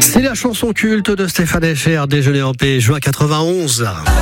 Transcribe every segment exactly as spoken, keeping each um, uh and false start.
C'est la chanson culte de Stéphane Echer, Déjeuner en paix, juin quatre-vingt-onze.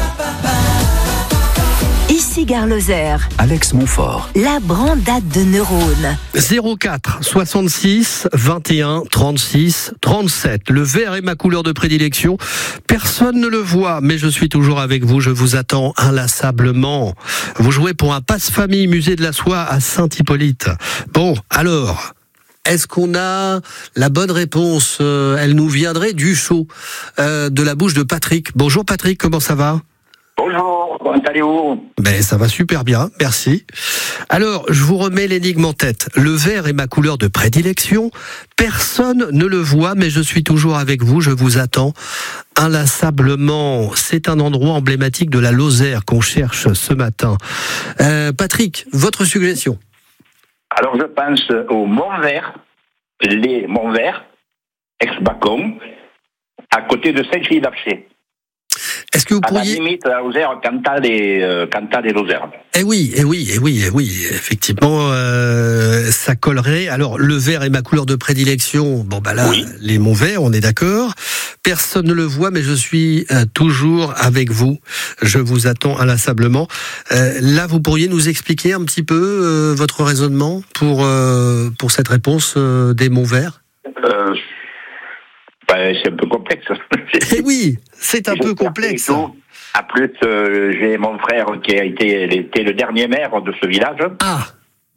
Ici Gare Lozère, Alex Montfort. la brandade de neurones. zéro quatre soixante-six vingt et un trente-six trente-sept. Le vert est ma couleur de prédilection. Personne ne le voit, mais je suis toujours avec vous. Je vous attends inlassablement. Vous jouez pour un passe-famille musée de la soie à Saint-Hippolyte. Bon, alors, est-ce qu'on a la bonne réponse? euh, Elle nous viendrait du chaud, euh, de la bouche de Patrick. Bonjour Patrick, comment ça va? Bonjour, comment allez-vous? Ben, ça va super bien, merci. Alors, je vous remets l'énigme en tête. Le vert est ma couleur de prédilection. Personne ne le voit, mais je suis toujours avec vous. Je vous attends inlassablement. C'est un endroit emblématique de la Lozère qu'on cherche ce matin. Euh, Patrick, votre suggestion? Alors je pense au Mont-Vert, les Mont-Vert, ex-Bacon, à côté de Saint-Gilles-d'Apcher. Est-ce que vous À la pourriez... limite, la Lozère, Cantal et, euh, Cantal et Lozère. Eh oui, eh oui, eh oui, eh oui, effectivement, euh, ça collerait. Alors, le vert est ma couleur de prédilection. Bon, bah là, Oui. les monts verts, on est d'accord. Personne ne le voit, mais je suis euh, toujours avec vous. Je vous attends inlassablement. Euh, là, vous pourriez nous expliquer un petit peu euh, votre raisonnement pour euh, pour cette réponse euh, des monts verts? Euh, ben, c'est un peu complexe. Eh oui, c'est un peu complexe. À plus, euh, j'ai mon frère qui a été, été le dernier maire de ce village. Ah,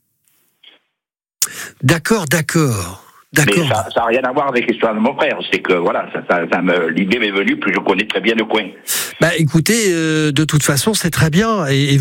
d'accord, d'accord. Mais D'accord. ça n'a rien à voir avec l'histoire de mon frère. C'est que, voilà, ça, ça, ça me, l'idée m'est venue, puis je connais très bien le coin. Bah écoutez, euh, de toute façon, c'est très bien. Et, et